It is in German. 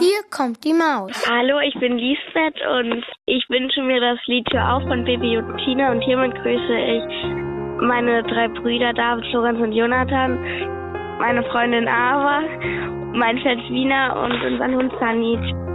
Hier kommt die Maus. Hallo, ich bin Lisbeth und ich wünsche mir das Lied Hör auf von Bibi und Tina. Und hiermit grüße ich meine 3 Brüder David, Florenz und Jonathan, meine Freundin Ava, mein Pferd Wiener und unseren Hund Sunny.